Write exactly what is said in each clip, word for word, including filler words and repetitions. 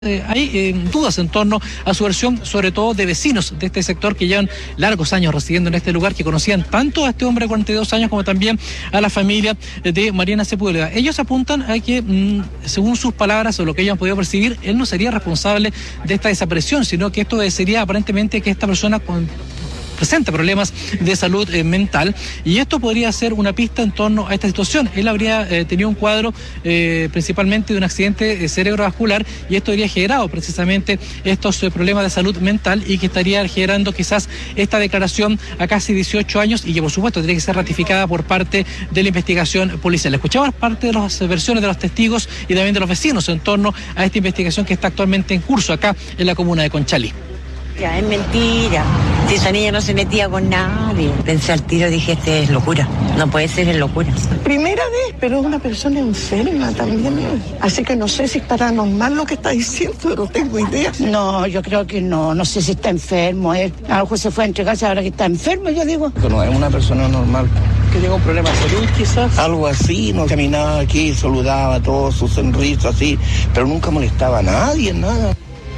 Eh, hay eh, dudas en torno a su versión, sobre todo de vecinos de este sector que llevan largos años residiendo en este lugar, que conocían tanto a este hombre de cuarenta y dos años como también a la familia de Mariana Sepúlveda. Ellos apuntan a que, mmm, según sus palabras o lo que ellos han podido percibir, él no sería responsable de esta desaparición, sino que esto sería aparentemente que esta persona con presenta problemas de salud eh, mental, y esto podría ser una pista en torno a esta situación. Él habría eh, tenido un cuadro eh, principalmente de un accidente eh, cerebrovascular, y esto habría generado precisamente estos eh, problemas de salud mental, y que estaría generando quizás esta declaración a casi dieciocho años, y que por supuesto tendría que ser ratificada por parte de la investigación policial. Escuchamos parte de las versiones de los testigos y también de los vecinos en torno a esta investigación que está actualmente en curso acá en la comuna de Conchalí. Ya, es mentira. Si esa niña no se metía con nadie. Pensé al tiro, dije, este es locura. No puede ser, es locura. Primera vez, pero es una persona enferma también. Así que no sé si es paranormal lo que está diciendo, no tengo idea. No, yo creo que no. No sé si está enfermo. Él a lo mejor se fue a entregarse ahora que está enfermo, yo digo. No es una persona normal. Que tenga un problema de salud, quizás. Algo así, no caminaba aquí, saludaba a todos, su sonrisa así, pero nunca molestaba a nadie, nada.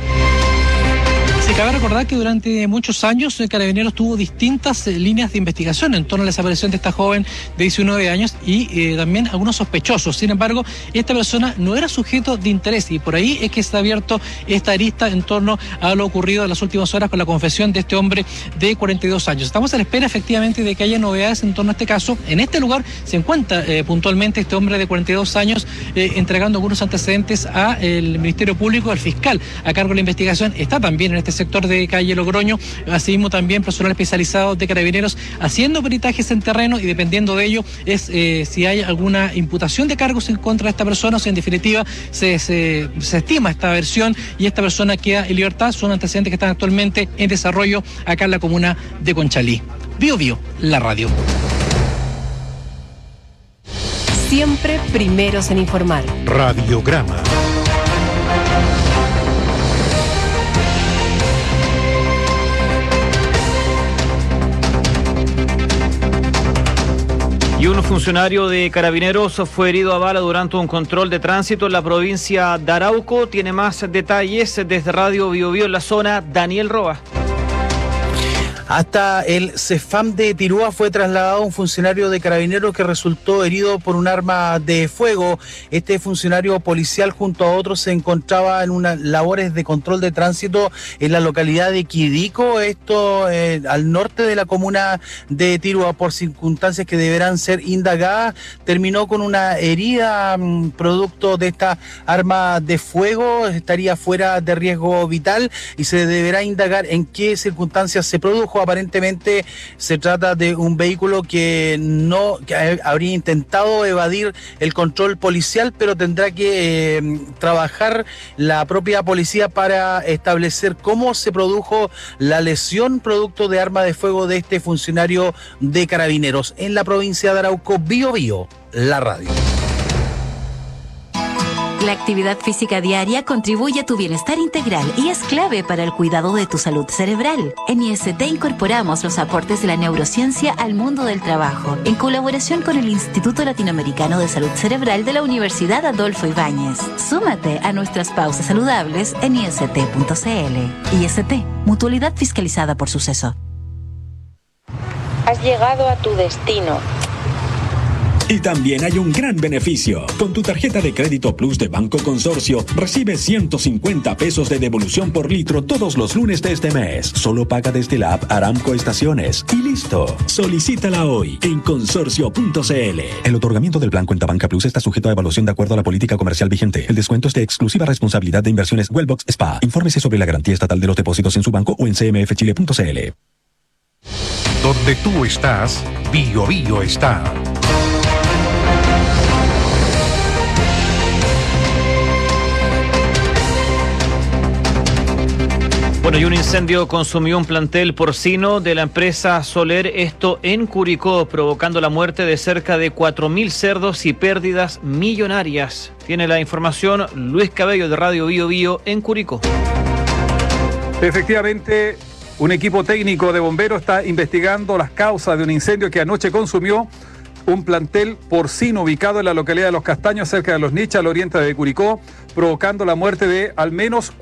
Se cabe recordar que durante muchos años el Carabineros tuvo distintas eh, líneas de investigación en torno a la desaparición de esta joven de diecinueve años y eh, también algunos sospechosos. Sin embargo, esta persona no era sujeto de interés, y por ahí es que está abierto esta arista en torno a lo ocurrido en las últimas horas con la confesión de este hombre de cuarenta y dos años. Estamos a la espera efectivamente de que haya novedades en torno a este caso. En este lugar se encuentra eh, puntualmente este hombre de cuarenta y dos años eh, entregando algunos antecedentes al Ministerio Público. El fiscal a cargo de la investigación está también en este sector de calle Logroño, asimismo también personal especializado de Carabineros haciendo peritajes en terreno, y dependiendo de ello es eh, si hay alguna imputación de cargos en contra de esta persona, o si en definitiva se, se, se estima esta versión y esta persona queda en libertad. Son antecedentes que están actualmente en desarrollo acá en la comuna de Conchalí. Bio Bio, la radio. Siempre primeros en informar. Radiograma. Y un funcionario de Carabineros fue herido a bala durante un control de tránsito en la provincia de Arauco. Tiene más detalles desde Radio Bio Bio en la zona, Daniel Roa. Hasta el CEFAM de Tirúa fue trasladado un funcionario de Carabineros que resultó herido por un arma de fuego. Este funcionario policial junto a otros se encontraba en unas labores de control de tránsito en la localidad de Quidico, esto eh, al norte de la comuna de Tirúa. Por circunstancias que deberán ser indagadas, terminó con una herida mmm, producto de esta arma de fuego. Estaría fuera de riesgo vital y se deberá indagar en qué circunstancias se produjo. Aparentemente se trata de un vehículo que no que habría intentado evadir el control policial, pero tendrá que eh, trabajar la propia policía para establecer cómo se produjo la lesión producto de arma de fuego de este funcionario de Carabineros. En la provincia de Arauco, Bio Bio, la radio. La actividad física diaria contribuye a tu bienestar integral y es clave para el cuidado de tu salud cerebral. En I S T incorporamos los aportes de la neurociencia al mundo del trabajo, en colaboración con el Instituto Latinoamericano de Salud Cerebral de la Universidad Adolfo Ibáñez. Súmate a nuestras pausas saludables en I S T punto C L. I S T, mutualidad fiscalizada por Suceso. Has llegado a tu destino. Y también hay un gran beneficio. Con tu tarjeta de crédito Plus de Banco Consorcio, recibes ciento cincuenta pesos de devolución por litro todos los lunes de este mes. Solo paga desde la app Aramco Estaciones. Y listo. Solicítala hoy en consorcio punto C L. El otorgamiento del plan Cuenta Banca Plus está sujeto a evaluación de acuerdo a la política comercial vigente. El descuento es de exclusiva responsabilidad de Inversiones Wellbox Spa. Infórmese sobre la garantía estatal de los depósitos en su banco o en c m f chile punto c l. Donde tú estás, Bio Bio está. Bueno, y un incendio consumió un plantel porcino de la empresa Soler, esto en Curicó, provocando la muerte de cerca de cuatro mil cerdos y pérdidas millonarias. Tiene la información Luis Cabello de Radio Bio Bio en Curicó. Efectivamente, un equipo técnico de bomberos está investigando las causas de un incendio que anoche consumió un plantel porcino ubicado en la localidad de Los Castaños, cerca de Los Nichas, al oriente de Curicó. provocando la muerte de al menos